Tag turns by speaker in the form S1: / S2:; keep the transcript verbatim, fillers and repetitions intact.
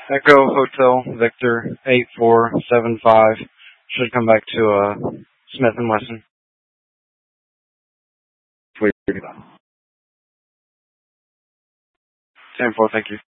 S1: Echo Hotel Victor eight four seven five should come back to uh, Smith and Wesson. ten four, thank you.